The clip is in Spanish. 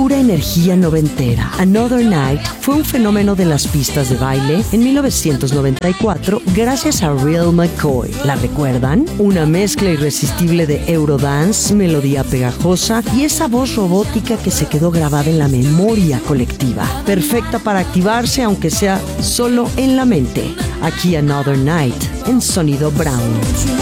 pura energía noventera. Another Night fue un fenómeno de las pistas de baile en 1994 gracias a Real McCoy. ¿La recuerdan? Una mezcla irresistible de Eurodance, melodía pegajosa y esa voz robótica que se quedó grabada en la memoria colectiva. Perfecta para activarse aunque sea solo en la mente. Aquí Another Night en Sonido Brown.